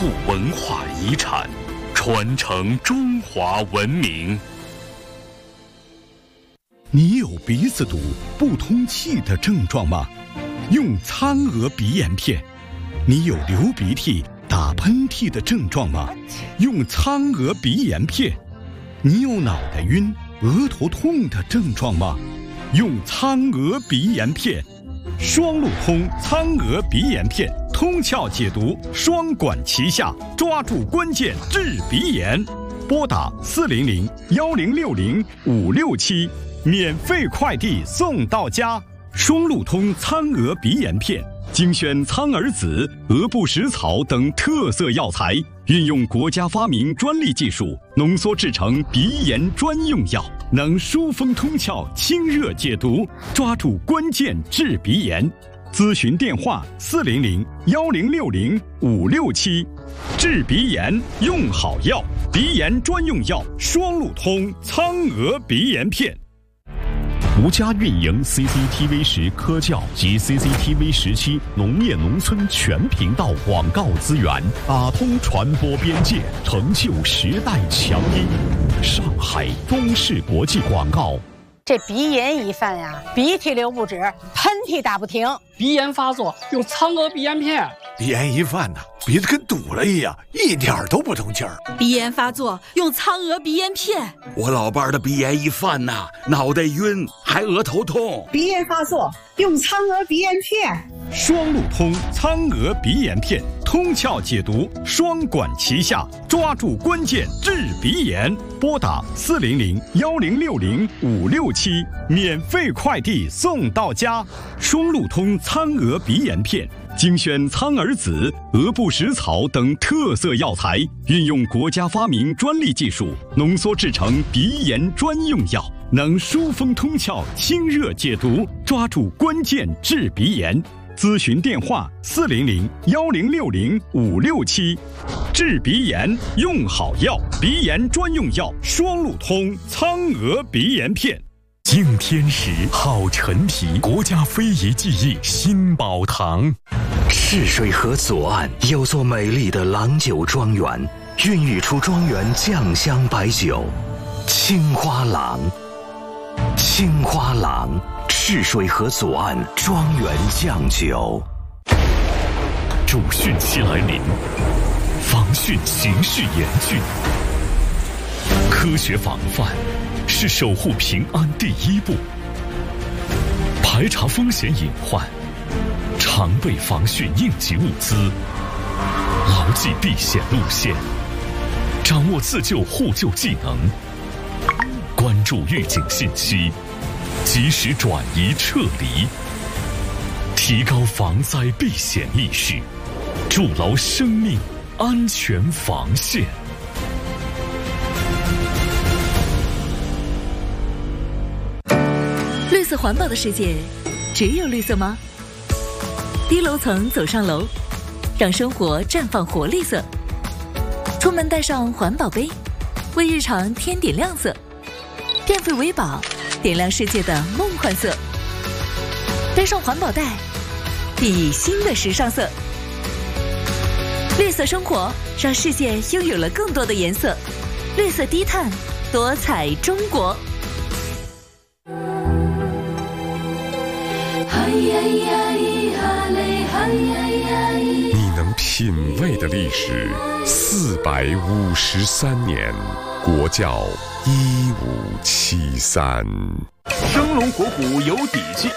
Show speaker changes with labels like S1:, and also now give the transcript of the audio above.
S1: 护文化遗产，传承中华文明。
S2: 你有鼻子堵、不通气的症状吗？用苍娥鼻炎片。你有流鼻涕、打喷嚏的症状吗？用苍娥鼻炎片。你有脑袋晕、额头痛的症状吗？用苍娥鼻炎片。双路通苍娥鼻炎片，通窍解毒，双管齐下，抓住关键治鼻炎。拨打400-1060-567，免费快递送到家。双路通苍娥鼻炎片，精选苍耳子、鹅不食草等特色药材，运用国家发明专利技术，浓缩制成鼻炎专用药，能疏风通窍、清热解毒，抓住关键治鼻炎。咨询电话400-1060-567，治鼻炎用好药，鼻炎专用药双路通苍娥鼻炎片。
S3: 独家运营 CCTV 10科教及 CCTV 17农业农村全频道广告资源，打通传播边界，成就时代强音。上海中视国际广告。
S4: 这鼻炎一犯呀，鼻涕流不止，喷嚏打不停。
S5: 鼻炎发作用苍娥鼻炎片。
S6: 鼻炎一犯呢，鼻子跟堵了一样，一点都不通气儿。
S7: 鼻炎发作用苍娥鼻炎片。
S8: 我老伴儿的鼻炎一犯呐，脑袋晕，还额头痛。
S9: 鼻炎发作用苍娥鼻炎片。
S2: 双路通苍娥鼻炎片，通窍解毒，双管齐下，抓住关键治鼻炎。拨打400-1060-567，免费快递送到家。双路通苍娥鼻炎片，精选苍耳子、鹅不食草等特色药材，运用国家发明专利技术，浓缩制成鼻炎专用药，能疏风通窍、清热解毒，抓住关键治鼻炎。咨询电话400-1060-567，治鼻炎用好药，鼻炎专用药双路通苍娥鼻炎片。
S3: 敬天时，好陈皮，国家非遗技艺新宝堂。
S10: 泗水河左岸有座美丽的郎酒庄园，孕育出庄园酱香白酒青花郎。青花郎，泗水河左岸庄园酱酒。
S3: 主汛期来临，防汛形势严峻，科学防范是守护平安第一步。排查风险隐患，常备防汛应急物资，牢记避险路线，掌握自救互救技能，关注预警信息，及时转移撤离，提高防灾避险意识，筑牢生命安全防线。
S11: 绿色环保的世界，只有绿色吗？低楼层走上楼，让生活绽放活力色。出门带上环保杯，为日常添点亮色。电费为宝，点亮世界的梦幻色。背上环保袋，熠熠新的时尚色。绿色生活，让世界拥有了更多的颜色。绿色低碳，多彩中国。
S12: 你能品味的历史453年，国窖1573。
S1: 生龙活虎有底气。